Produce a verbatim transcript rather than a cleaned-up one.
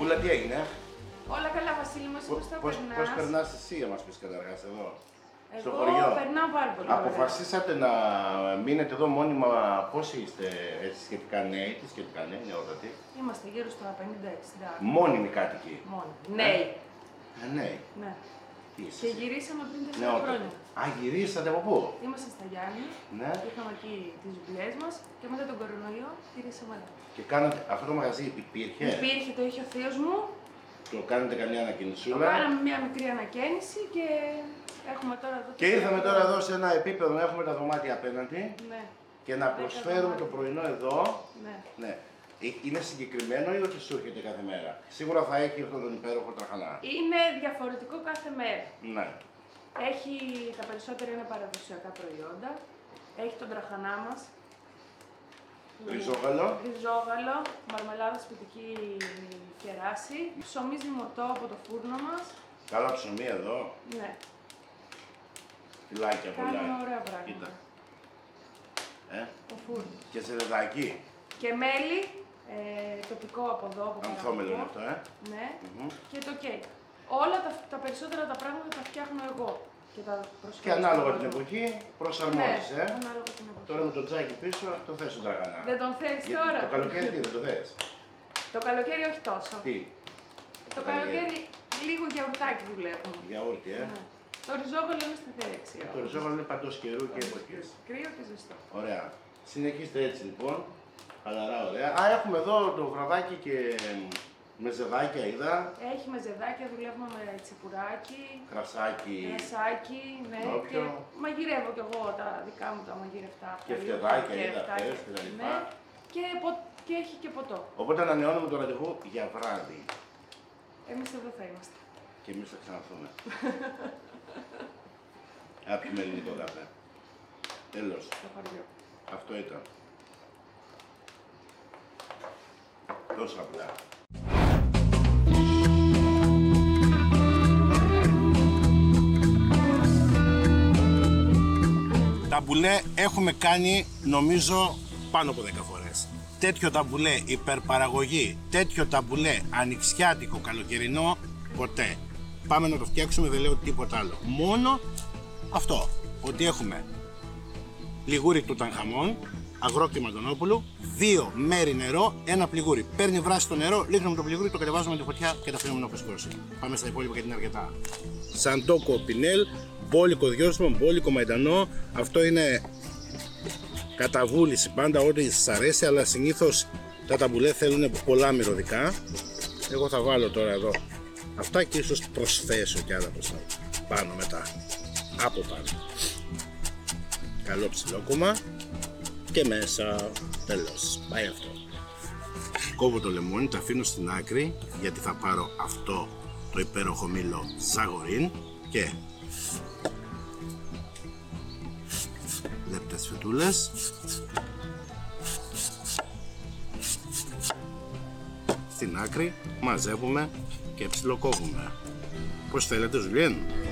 Πούλα, τι έγινε? Όλα καλά, Βασίλη μου, εσύ πώς το περνάς? Πώς περνάς εσύ, να μας πεις καταρχάς εδώ, Εγώ στο χωριό? περνάω πάρα πολύ. Αποφασίσατε να μείνετε εδώ μόνιμα, πόσοι είστε έτσι σχετικά νέοι, τι σχετικά νέοι, νεότατοι? Είμαστε γύρω στα πενήντα εξήντα. Μόνιμοι κάτοικοι. Μόνοι. Νέοι. Ε, νέοι. Ναι. Τι είσαι? Και γυρίσαμε πριν τέσσερα Νεότατοι. χρόνια. Α, γυρίσατε από πού? Είμαστε στα Γιάννη, Ναι. είχαμε εκεί τις δουλειές μας και μετά τον κορονοϊό γυρίσαμε εδώ. Και κάνατε, αυτό το μαγαζί υπήρχε? Υπήρχε, το είχε ο θείος μου. Το κάνετε καμιά Το ανακοινησούλα? κάναμε μια μικρή ανακαίνιση και έχουμε τώρα εδώ. Και ήρθαμε τώρα εδώ σε ένα επίπεδο να έχουμε τα δωμάτια απέναντι Ναι. και να προσφέρουμε το πρωινό εδώ. Ναι. Ναι. Ε, Είναι συγκεκριμένο ή ότι σου έρχεται κάθε μέρα? Σίγουρα θα έχει αυτόν τον υπέροχο τραχανά. Είναι διαφορετικό κάθε μέρα. Ναι. Έχει, τα περισσότερα είναι παραδοσιακά προϊόντα. Έχει τον τραχανά μας. Ριζόγαλο. Ριζόγαλο, μαρμελάδα σπιτική κεράσι, ψωμί ζυμωτό από το φούρνο μας. Καλά ψωμί εδώ. Ναι. Φυλάκια πολλά. Κάνουμε ωραία πράγματα. Κοίτα. Ε, Το φούρνο. και σε δεδάκι. Και μέλι, ε, τοπικό από εδώ, από Ανθόμελο είναι αυτό, ε. Ναι. Μμμ. Και το κέικ. Όλα τα, τα περισσότερα τα πράγματα τα φτιάχνω εγώ. Και, τα προσφέρω Και ανάλογα στον την κόσμο. εποχή προσαρμόζεσαι, Ναι, ε. ανάλογα την εποχή. Τώρα με το τζάκι πίσω το θες τον τραχανά. Δεν τον θέλεις Γιατί τώρα? Το καλοκαίρι τι, δεν το θες? Το καλοκαίρι όχι τόσο. Τι, Το καλοκαίρι λίγο γιαουρτάκι δουλεύουμε. γιαούρτι, ε. Ναι. Το ριζόγαλο είναι σταθερή αξία. Το ριζόγαλο είναι παντός καιρού και εποχής. Κρύο και ζεστό. Ωραία. Συνεχίστε έτσι λοιπόν. Χαλαρά, ωραία. Α, έχουμε εδώ το βραδάκι και με ζεδάκια είδα. Έχει μεζεδάκια, δουλεύουμε με τσιπουράκι, Κρασάκι. κρασάκι, ναι. Όποιο. Και μαγειρεύω κι εγώ τα δικά μου τα μαγειρευτά. Και τα φτεδάκια και είδα φτάκια. χθες και τα λοιπά. Ναι. Και, πο- και έχει και ποτό. Οπότε ανανεώνουμε το ραντεβού για βράδυ. Εμείς εδώ θα είμαστε. Και εμείς θα ξαναρθούμε. Α, πιούμε ελληνικό καφέ. Τέλος. Στο χωριό. Αυτό ήταν. Τόσο απλά. Ταμπουλέ έχουμε κάνει νομίζω πάνω από δέκα φορές. Τέτοιο ταμπουλέ υπερπαραγωγή, τέτοιο ταμπουλέ ανοιξιάτικο καλοκαιρινό, ποτέ. Πάμε να το φτιάξουμε, δεν λέω τίποτα άλλο. Μόνο αυτό, ότι έχουμε πληγούρι του Τανχαμών, αγρό Μαντονόπουλου, δύο μέρη νερό, ένα πληγούρι. Παίρνει βράση το νερό, ρίχνουμε το πληγούρι, το κατεβάζουμε με τη φωτιά και τα αφήνουμε να φουσκώσει. Πάμε στα υπόλοιπα γιατί είναι αρκετά. Σαντόκο πινέλ, μπόλικο δυόσμο, μπόλικο μαϊντανό. Αυτό είναι καταβούληση πάντα, ό,τι σας αρέσει, αλλά συνήθως τα ταμπουλέ θέλουν πολλά μυρωδικά. Εγώ θα βάλω τώρα εδώ αυτά και ίσως προσθέσω κι άλλα προς πάνω μετά. Από πάνω. Καλό ψιλόκομμα και μέσα. Τέλος. Πάει αυτό. Κόβω το λεμόνι, το αφήνω στην άκρη γιατί θα πάρω αυτό το υπέροχο μήλο Ζαγορίν και λεπτές φετούλες. Στην άκρη μαζεύουμε και ψιλοκόβουμε. Πώς θέλετε, Ζουλιέν?